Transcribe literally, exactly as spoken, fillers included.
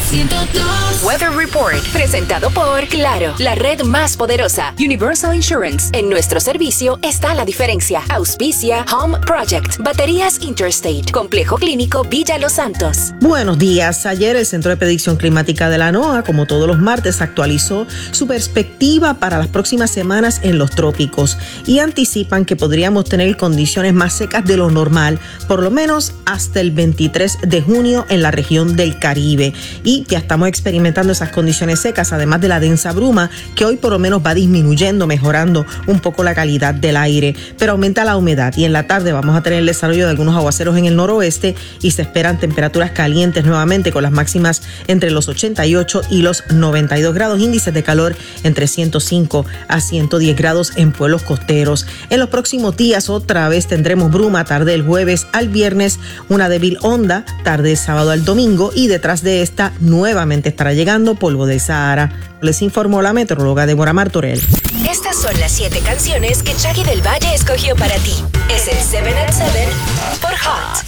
ciento dos. Weather Report, presentado por Claro, la red más poderosa. Universal Insurance. En nuestro servicio está la diferencia. Auspicia Home Project. Baterías Interstate. Complejo Clínico Villa Los Santos. Buenos días. Ayer el Centro de Predicción Climática de la NOAA, como todos los martes, actualizó su perspectiva para las próximas semanas en los trópicos y anticipan que podríamos tener condiciones más secas de lo normal, por lo menos hasta el veintitrés de junio en la región del Caribe. Y ya estamos experimentando esas condiciones secas, además de la densa bruma, que hoy por lo menos va disminuyendo, mejorando un poco la calidad del aire, pero aumenta la humedad y en la tarde vamos a tener el desarrollo de algunos aguaceros en el noroeste y se esperan temperaturas calientes nuevamente con las máximas entre los ochenta y ocho y los noventa y dos grados, índices de calor entre ciento cinco a ciento diez grados en pueblos costeros. En los próximos días otra vez tendremos bruma tarde del jueves al viernes, una débil onda tarde del sábado al domingo y detrás de esta nuevamente estará llegando polvo del Sahara. Les informó la meteoróloga Deborah Martorell. Estas son las siete canciones que Chaggy del Valle escogió para ti. Es el siete at siete por Hot.